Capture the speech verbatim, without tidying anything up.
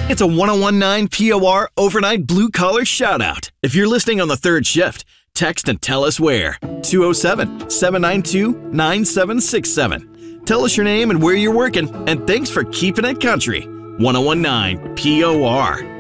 It's a ten nineteen P O R overnight blue-collar shout-out. If you're listening on the third shift, text and tell us where. two oh seven, seven nine two, nine seven six seven. Tell us your name and where you're working, and thanks for keeping it country. ten nineteen P O R.